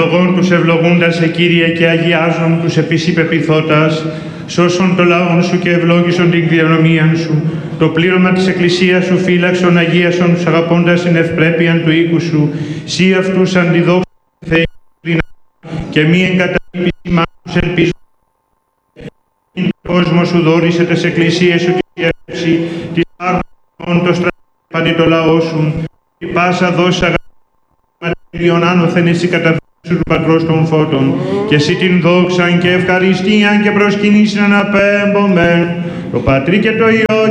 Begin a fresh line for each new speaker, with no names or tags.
ευλογών τους ευλογούντας, Κύριε, και αγιάζων τους επισυπεπιθώτας, σώσον το λαόν σου και ευλόγησον την κληρονομίαν σου, το πλήρωμα της Εκκλησίας σου φύλαξον, αγίασον τους αγαπώντας την ευπρέπειαν του οίκου σου, σύ αυτούς αντιδόξους Θεοί και μη εγκαταλείπεις μάχους ελπίζουν. Την κόσμο σου δόρισε τις εκκλησίες σου τη γεύση, της άρμων το στρατοπάνει το λαό σου, η πάσα δόση αγάπη άνωθεν εσύ καταδείξου του Πατρός των Φώτων, και εσύ την δόξαν και ευχαριστίαν και προσκυνήσιν αναπέμπομεν, το Πατρί και το Υιό